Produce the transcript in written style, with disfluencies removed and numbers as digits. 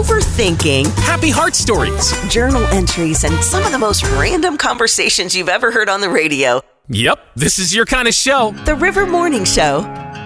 overthinking, happy heart stories, journal entries, and some of the most random conversations you've ever heard on the radio. Yep, this is your kind of show. The River Morning Show.